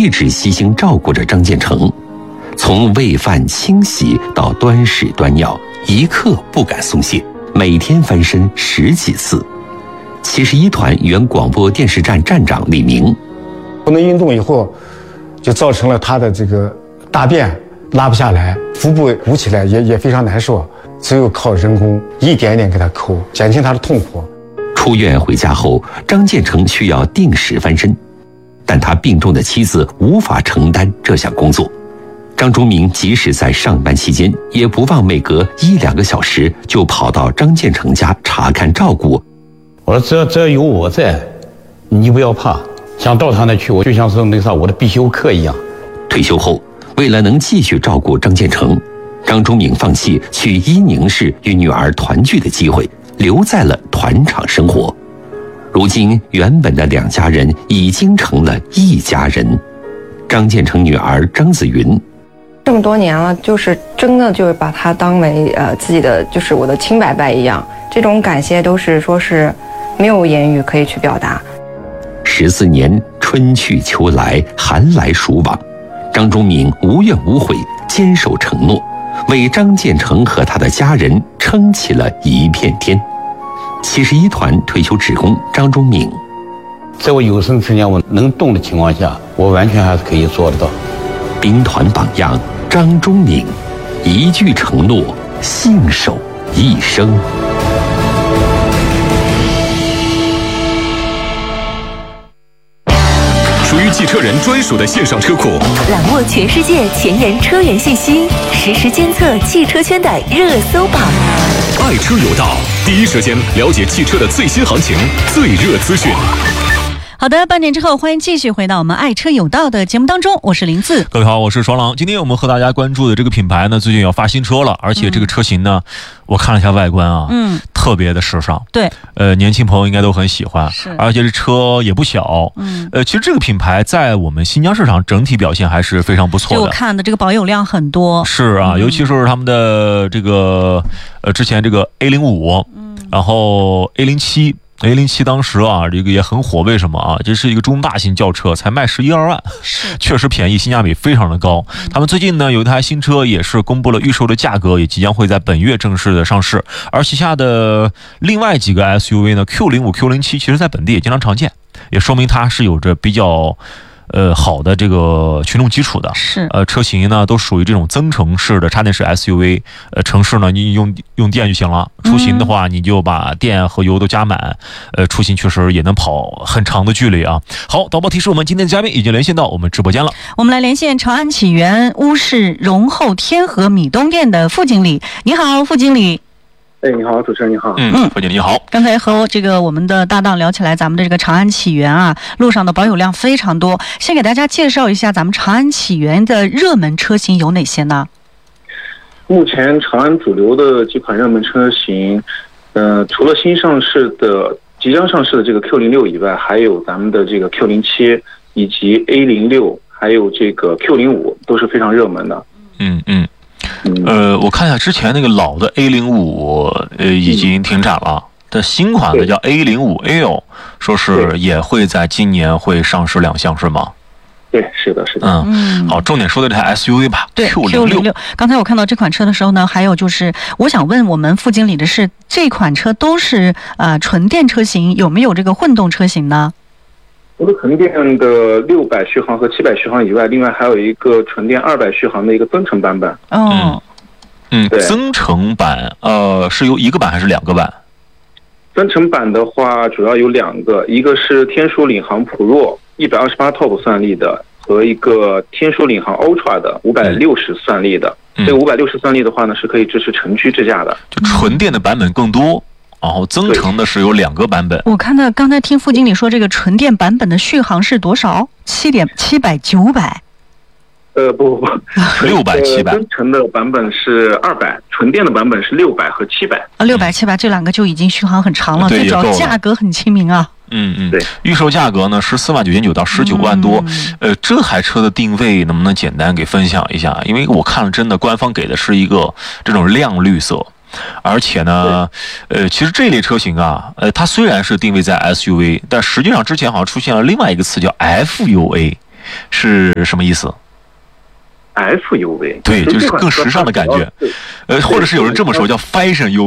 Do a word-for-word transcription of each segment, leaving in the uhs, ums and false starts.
一直悉心照顾着张建成，从喂饭、清洗到端屎端尿，一刻不敢松懈，每天翻身十几次。七十一团原广播电视站站长李明， 不能运动以后，就造成了他的这个大便拉不下来，腹部鼓起来也也非常难受，只有靠人工一点一点给他抠，减轻他的痛苦。 出院回家后，张建成需要定时翻身，但他病重的妻子无法承担这项工作。张忠明即使在上班期间，也不忘每隔一两个小时就跑到张建成家查看照顾。 我说只要只要有我在，你不要怕，想到他那去，我就像是那啥我的必修课一样。 退休后，为了能继续照顾张建成，张忠明放弃去伊宁市与女儿团聚的机会，留在了团场生活。如今，原本的两家人已经成了一家人。张建成女儿张子云， 这么多年了，就是真的就是把他当为呃自己的，就是我的亲伯伯一样，这种感谢都是说是没有言语可以去表达。 十四年春去秋来，寒来暑往，张忠明无怨无悔，坚守承诺，为张建成和他的家人撑起了一片天。七十一团退休职工张忠明， 在我有生之年我能动的情况下，我完全还是可以做得到。 兵团榜样张忠明，一句承诺，信守一生。 属于汽车人专属的线上车库， 揽握全世界前沿车源信息，实时监测汽车圈的热搜榜。 爱车有道，第一时间了解汽车的最新行情、最热资讯。 好的，半点之后，欢迎继续回到我们爱车有道的节目当中，我是林子。 各位好，我是双狼。今天我们和大家关注的这个品牌呢，最近要发新车了，而且这个车型呢，嗯、我看了一下外观啊，嗯，特别的时尚。 对， 呃，年轻朋友应该都很喜欢， 是， 而且这车也不小，嗯，呃，其实这个品牌在我们新疆市场整体表现还是非常不错的。 就我看的这个保有量很多， 是啊，嗯、尤其是他们的这个呃之前这个 A 零五，嗯，然后 A 零七。A 零七当时啊，这个也很火，为什么啊？这是一个中大型轿车，才卖十一二万，确实便宜，性价比非常的高。嗯、他们最近呢有一台新车也是公布了预售的价格，也即将会在本月正式的上市。而旗下的另外几个 S U V 呢 ，Q 零五、Q 零七，其实在本地也经常常见，也说明它是有着比较。呃，好的这个群众基础的是， 呃，车型呢都属于这种增程式的插电式 S U V， 呃，城市呢你用用电就行了，出行的话你就把电和油都加满，呃，出行确实也能跑很长的距离啊。好，导播提示我们今天的嘉宾已经连线到我们直播间了， 我们来连线长安起源乌市荣厚天河米东店的副经理，你好，副经理。 哎，你好，主持人你好。 嗯，副经理你好。 刚才和这个我们的搭档聊起来，咱们的这个长安起源啊，路上的保有量非常多。先给大家介绍一下咱们长安起源的热门车型有哪些呢？ 目前长安主流的几款热门车型，呃，除了新上市的、即将上市的这个 Q 零六以外，还有咱们的这个 Q 零七以及 A 零六，还有这个 Q 零五都是非常热门的。 嗯嗯。呃，我看一下之前那个老的 A 零五，呃，已经停产了。这、嗯、新款的叫 A 零五 L， 说是也会在今年会上市亮相，是吗？ 对，是的，是的。 嗯，好，重点说的这台 S U V 吧。 对 ，Q 零六。 刚才我看到这款车的时候呢，还有就是，我想问我们副经理的是，这款车都是呃纯电车型，有没有这个混动车型呢？ 除了纯电的六百续航和七百续航以外，另外还有一个纯电二百续航的一个增程版本。 哦， 嗯，对，增程版呃是有一个版还是两个版？ 增程版的话主要有两个，一个是天书领航普若一百二十八 Top 算力的，和一个天书领航 Ultra 的五百六十算力的。嗯、这个五百六十算力的话呢，是可以支持城区智驾的， 就纯电的版本更多。然后增程的是有两个版本。 我看到刚才听副经理说，这个纯电版本的续航是多少？七点七百九百。 呃，不不不， 六百七百。 增程的版本是二百，纯电的版本是六百和七百。 啊，六百七百这两个就已经续航很长了，最主要价格很亲民啊。 嗯嗯，对，预售价格呢十四万九千九到十九万多。嗯、呃，这台车的定位能不能简单给分享一下？因为我看了，真的官方给的是一个这种亮绿色。而且呢，呃，其实这类车型啊，呃，它虽然是定位在 S U V， 但实际上之前好像出现了另外一个词叫 F U A， 是什么意思 ？S U V， 对，就是更时尚的感觉。呃，或者是有人这么说，叫 Fashion U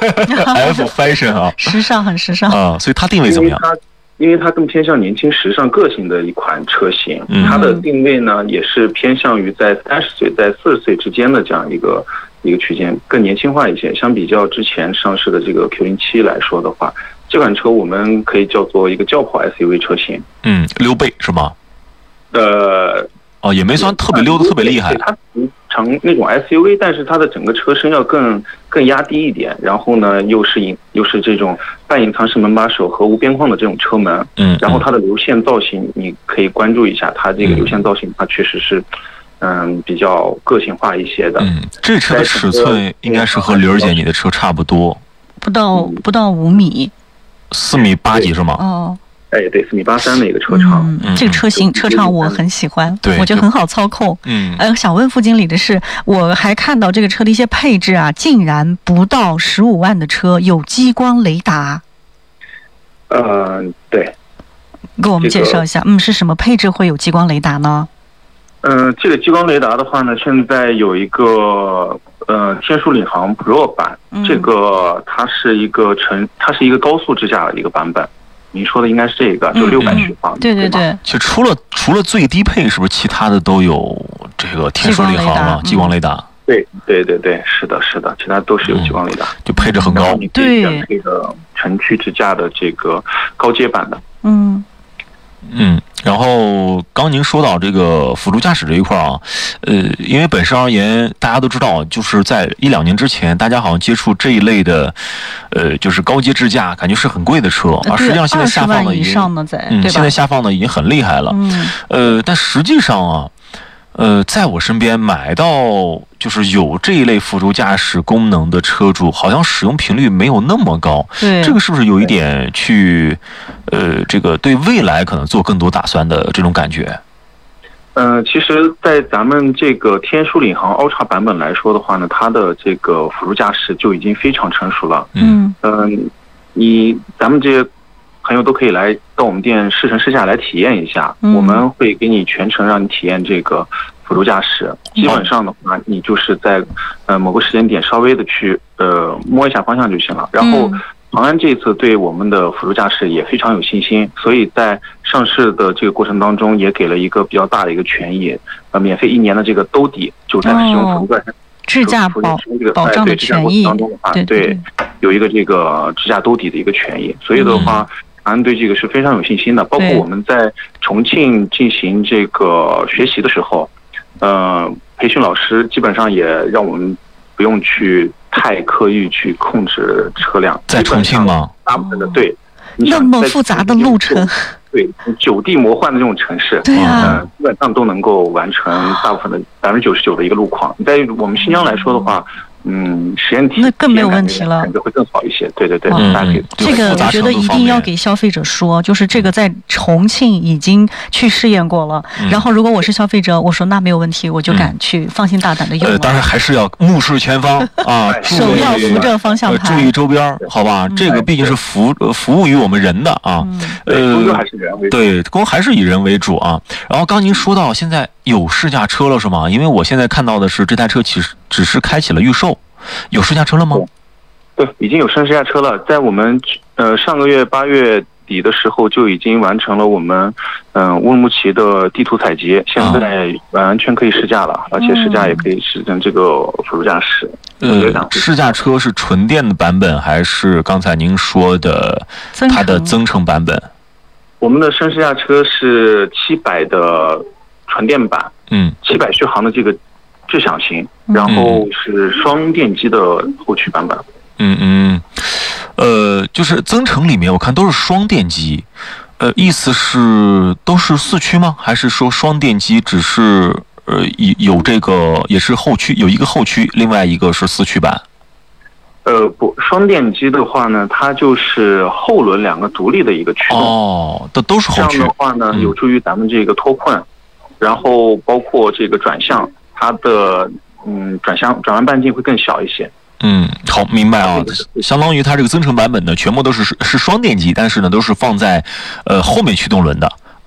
V，F Fashion 啊， 时尚很时尚啊，所以它定位怎么样？ 因为它更偏向年轻、时尚、个性的一款车型， 嗯、 它的定位呢也是偏向于在三十岁、在四十岁之间的这样一个一个区间，更年轻化一些。相比较之前上市的这个 Q 零七来说的话，这款车我们可以叫做一个轿跑 S U V 车型。 嗯，溜背是吗？ 呃， 哦，也没算特别溜的特别厉害。 它成那种 S U V， 但是它的整个车身要更更压低一点，然后呢又是隐又是这种半隐藏式门把手和无边框的这种车门， 嗯， 然后它的流线造型你可以关注一下，它这个流线造型它确实是嗯比较个性化一些的。 嗯，这车的尺寸应该是和玲儿姐你的车差不多， 不到不到五米， 四米八几是吗？ 哦。 哎，对，四米八三的一个车长， 嗯，这个车型车长我很喜欢， 对， 我觉得很好操控。 嗯， 呃，想问副经理的是，我还看到这个车的一些配置啊，竟然不到十五万的车有激光雷达。 呃，对， 给我们介绍一下，这个、嗯，是什么配置会有激光雷达呢？ 嗯、呃，这个激光雷达的话呢，现在有一个呃天数领航 Pro 版， 嗯、 这个它是一个纯，它是一个高速支架的一个版本。您说的应该是这个，就六百续航。 对对对。 其实除了除了最低配，是不是其他的都有这个天数领航了？激光雷达。 对对对对，是的，是的，其他都是有激光雷达， 嗯、就配置很高。 你可以选这个全驱支架的这个高阶版的。 嗯。 嗯，然后刚您说到这个辅助驾驶这一块啊，呃，因为本身而言，大家都知道，就是在一两年之前，大家好像接触这一类的，呃，就是高阶支架，感觉是很贵的车啊。实际上现在下放的已经，嗯，现在下放的已经很厉害了。 嗯， 呃，但实际上啊。呃，在我身边买到就是有这一类辅助驾驶功能的车主，好像使用频率没有那么高。 对， 这个是不是有一点去，呃，这个对未来可能做更多打算的这种感觉？ 嗯、呃，其实，在咱们这个天数领航 Ultra 版本来说的话呢，它的这个辅助驾驶就已经非常成熟了。 嗯嗯、呃，你咱们这些朋友都可以来到我们店试乘试驾来体验一下， 嗯、 我们会给你全程让你体验这个辅助驾驶。基本上的话，你就是在呃某个时间点稍微的去呃摸一下方向就行了。然后长安这次对我们的辅助驾驶也非常有信心，所以在上市的这个过程当中也给了一个比较大的一个权益，呃，免费一年的这个兜底，就在使用辅助驾驶。 哦支架保保障的权益， 对对，有一个这个支架兜底的一个权益，所以的话，长安对这个是非常有信心的。包括我们在重庆进行这个学习的时候，呃，培训老师基本上也让我们不用去太刻意去控制车辆。 在重庆吗？ 大部分的对， 那么复杂的路程。 对，九地魔幻的这种城市， 对啊， 呃，基本上都能够完成大部分的百分之九十九的一个路况。在我们新疆来说的话，嗯，实验体那更没有问题了， 感觉会更好一些。对对对， 嗯、 大家可以。 这个我觉得一定要给消费者说，就是这个在重庆已经去试验过了。 嗯、 然后如果我是消费者，我说那没有问题，我就敢去放心大胆的用了。 呃，当然还是要目视前方啊， 手要扶着方向盘， 呃，注意周边，好吧？嗯、这个毕竟是服服务于我们人的啊。 嗯、 呃，终究还是人为主。 对，公还是以人为主啊。然后刚您说到现在有试驾车了是吗？因为我现在看到的是这台车其实只是开启了预售。有试驾车了吗？ 对，已经有试驾车了。在我们呃上个月八月底的时候，就已经完成了我们嗯、呃、乌鲁木齐的地图采集，现在完全可以试驾了，啊、而且试驾也可以实证这个辅助驾驶。 呃，试驾车是纯电的版本，还是刚才您说的它的增程版本？ 我们的深试驾车是七百的纯电版， 嗯， 七百续航的这个智享型。然后是双电机的后驱版本。 嗯嗯，呃，就是增程里面我看都是双电机，呃，意思是都是四驱吗？还是说双电机只是呃有有这个也是后驱，有一个后驱，另外一个是四驱版？ 呃，不，双电机的话呢，它就是后轮两个独立的一个驱动。 哦，都都是后驱。 这样的话呢，有助于咱们这个脱困，然后包括这个转向，它的。嗯，转向转弯半径会更小一些。 嗯，好，明白啊。相当于它这个增程版本呢，全部都是是双电机，但是呢都是放在呃后面驱动轮的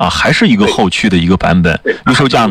啊，还是一个后驱的一个版本，预售价